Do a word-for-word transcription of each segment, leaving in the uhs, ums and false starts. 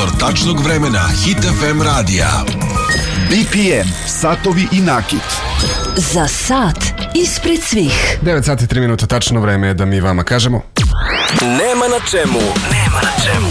Kalkulator tačnog vremena Hit F M radija. B P M, satovi i nakit. Za sat ispred svih. devet sati i tri minuta tačno vreme je da mi vama kažemo. Nema na čemu, nema na čemu.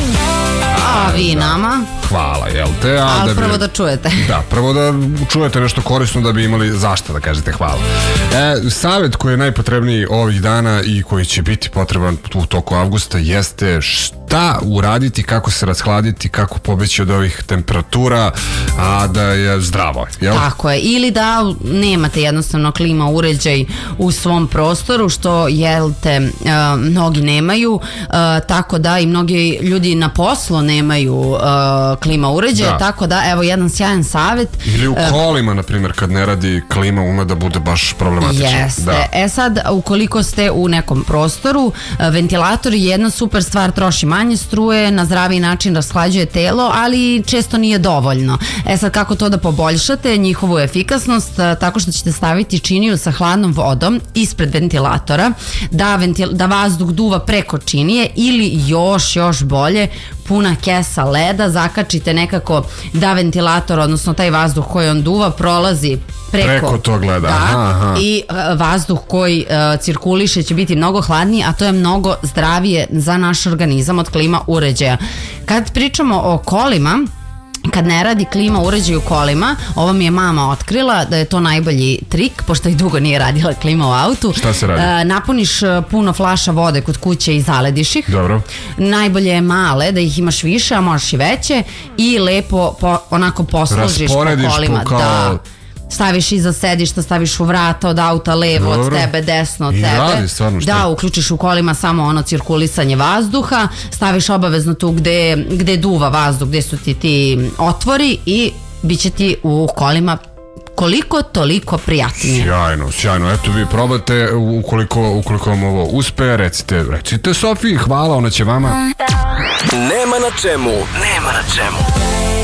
A vi nama? Hvala, jel te? A Ali da bi, prvo da čujete. Da, prvo da čujete nešto korisno da bi imali zašto da kažete hvala. E, savjet koji je najpotrebniji ovih dana i koji će biti potreban u toku avgusta jeste šta uraditi, kako se rashladiti, kako pobeći od ovih temperatura, a da je zdravo, jel? Tako je, ili da nemate jednostavno klima uređaj u svom prostoru, što jel te uh, mnogi nemaju, uh, tako da i mnogi ljudi na poslu nemaju uh, klima uređaja, da. Tako da evo jedan sjajan savjet. Ili u kolima, na primjer, kad ne radi klima ume da bude baš problematično. Jeste, da. E sad ukoliko ste u nekom prostoru, ventilator je jedna super stvar, troši manje struje, na zdraviji način rashlađuje telo, ali često nije dovoljno. E sad kako to da poboljšate njihovu efikasnost, tako što ćete staviti činiju sa hladnom vodom ispred ventilatora, da, ventil, da vazduh duva preko činije, ili još, još bolje, puna kesa leda, zakačite nekako da ventilator, odnosno taj vazduh koji on duva prolazi preko, preko tog leda. Da, aha, aha. I uh, vazduh koji uh, cirkuliše će biti mnogo hladniji, a to je mnogo zdravije za naš organizam od klima uređaja. Kad pričamo o kolima, kad ne radi klima uređaj u kolima, ovo mi je mama otkrila da je to najbolji trik, pošto i dugo nije radila klima u autu. Šta se radi? E, napuniš puno flaša vode kod kuće i zalediš ih. Dobro. Najbolje je male, da ih imaš više, a možeš i veće, i lepo po, onako posložiš po kolima. Po kao... Da. Staviš iza sedišta, staviš u vrata od auta, levo od tebe, desno od I tebe. radi, stvarno, šta? Da, uključiš u kolima samo ono cirkulisanje vazduha, staviš obavezno tu gde, gde duva vazduh, gde su ti ti otvori, i bit će ti u kolima koliko toliko prijatnije. Sjajno, sjajno. Eto, vi probate, ukoliko, ukoliko vam ovo uspe, recite, recite Sofiji, hvala, ona će vama. Nema na čemu, nema na čemu.